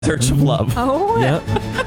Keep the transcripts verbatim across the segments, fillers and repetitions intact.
Search of Love. Oh. Yep.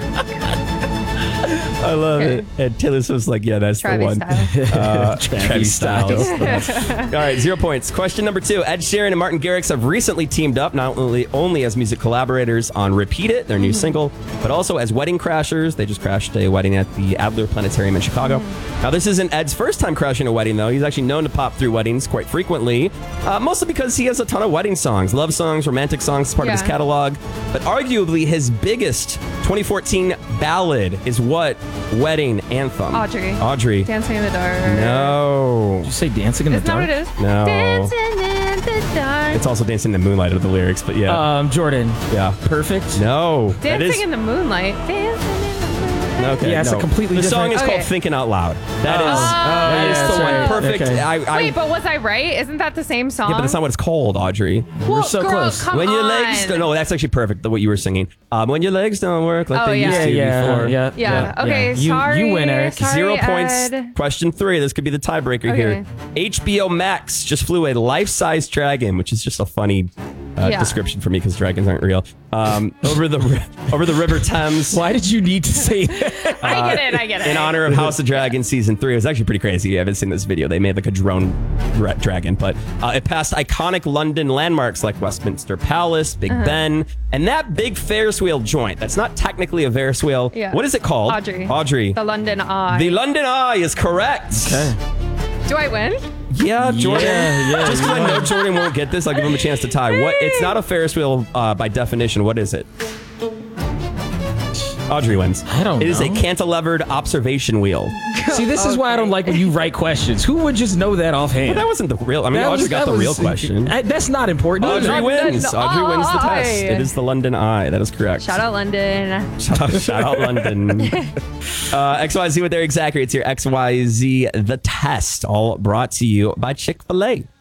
I love Okay. it. And Taylor Swift's like, yeah, that's Travis the one. Styles. Uh, Travis Travis Styles. Styles. All right, zero points. Question number two. Ed Sheeran and Martin Garrix have recently teamed up, not only, only as music collaborators on Repeat It, their new Mm-hmm. single, but also as wedding crashers. They just crashed a wedding at the Adler Planetarium in Chicago. Mm-hmm. Now, this isn't Ed's first time crashing a wedding, though. He's actually known to pop through weddings quite frequently, uh, mostly because he has a ton of wedding songs, love songs, romantic songs as part of his Yeah. catalog. But arguably, his biggest twenty fourteen ballad is what wedding anthem? Audrey. Audrey. Dancing in the dark. No. Did you say Dancing in the Isn't that Dark? what it is? No. Dancing in the dark. It's also Dancing in the Moonlight of the lyrics, but yeah. Um, Jordan. yeah. Perfect. No. that Dancing is, in the moonlight. Dancing in the moonlight. okay, Yeah, it's a no. completely The song different- is called Okay. Thinking Out Loud. That is, Oh. that Oh, is yeah, the that's one. right. Perfect. Okay. I, I, Wait, but was I right? Isn't that the same song? yeah, but that's not what it's called, Audrey. Well, so girl, close. Come when your on. legs don't, no, that's actually perfect. The, what you were singing. Um, when your legs don't work like Oh, they yeah. used Yeah, to yeah, before. yeah, Yeah. Okay. You, Sorry. you win, Eric. Sorry, Zero points. Ed. Question three. This could be the tiebreaker Okay. here. H B O Max just flew a life-size dragon, which is just a funny uh, Yeah. description for me because dragons aren't real. Um, over the ri- over the River Thames. Why did you need to say that? I get it. I get it. In honor of House of Dragon season three. It was actually pretty crazy. You haven't seen this video. They made like a drone dra- dragon, but uh, it passed iconic London landmarks like Westminster Palace, Big Uh-huh. Ben, and that big Ferris wheel joint. That's not technically a Ferris wheel. Yeah. What is it called? Audrey. Audrey. The London Eye. The London Eye is correct. Okay. Do I win? Yeah, Jordan. Yeah, yeah, Just because you I know won. Jordan won't get this, I'll give him a chance to tie. What? It's not a Ferris wheel uh, by definition. What is it? Audrey wins. I don't It is a know. cantilevered observation wheel. See, this is why I don't like when you write questions. Who would just know that offhand? But that wasn't the real. I mean, That Audrey was- got that the real was- question. I- that's not important. Audrey either. wins. London Audrey wins the Eye. test. It is the London Eye. That is correct. Shout out London. Shout out, shout out London. uh, X Y Z with Eric Zachary. It's your X Y Z The Test, all brought to you by Chick-fil-A.